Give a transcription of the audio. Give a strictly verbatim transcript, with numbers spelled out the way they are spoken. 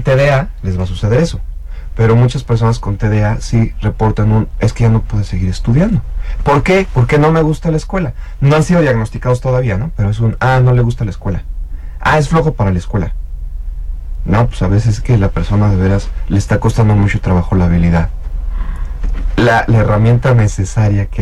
T D A les va a suceder eso. Pero muchas personas con T D A sí reportan un, es que ya no puedo seguir estudiando. ¿Por qué? Porque no me gusta la escuela. No han sido diagnosticados todavía, ¿no? Pero es un, ah, no le gusta la escuela. Ah, es flojo para la escuela. No, pues a veces es que la persona de veras le está costando mucho trabajo la habilidad. La, la herramienta necesaria que